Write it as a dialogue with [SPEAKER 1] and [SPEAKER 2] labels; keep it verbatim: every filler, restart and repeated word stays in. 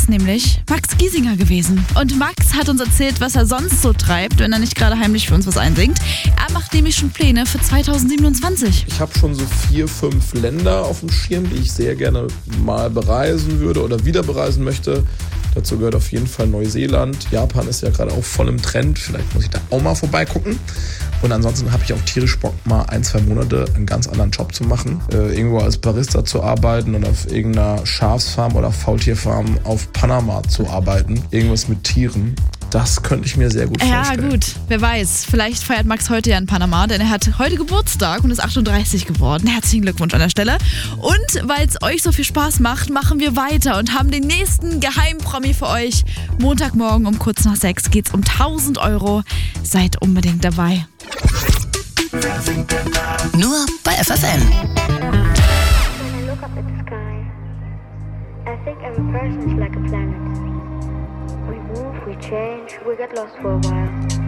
[SPEAKER 1] ist nämlich Max Giesinger gewesen. Und Max hat uns erzählt, was er sonst so treibt, wenn er nicht gerade heimlich für uns was einsingt. Er macht nämlich schon Pläne für zweitausendsiebenundzwanzig.
[SPEAKER 2] Ich habe schon so vier, fünf Länder auf dem Schirm, die ich sehr gerne mal bereisen würde oder wieder bereisen möchte. Dazu gehört auf jeden Fall Neuseeland. Japan ist ja gerade auch voll im Trend. Vielleicht muss ich da auch mal vorbeigucken. Und ansonsten habe ich auch tierisch Bock, mal ein, zwei Monate einen ganz anderen Job zu machen. Äh, irgendwo als Barista zu arbeiten und auf irgendeiner Schafsfarm oder Faultierfarm auf Panama zu arbeiten. Irgendwas mit Tieren. Das könnte ich mir sehr gut vorstellen.
[SPEAKER 1] Ja gut, wer weiß. Vielleicht feiert Max heute ja in Panama, denn er hat heute Geburtstag und ist achtunddreißig geworden. Herzlichen Glückwunsch an der Stelle. Und weil es euch so viel Spaß macht, machen wir weiter und haben den nächsten Geheimpromi für euch. Montagmorgen um kurz nach sechs geht's um tausend Euro. Seid unbedingt dabei.
[SPEAKER 3] Nur bei F F M.
[SPEAKER 4] When I look up at the sky, I think every person is like a planet. We move, we change, we get lost for a while.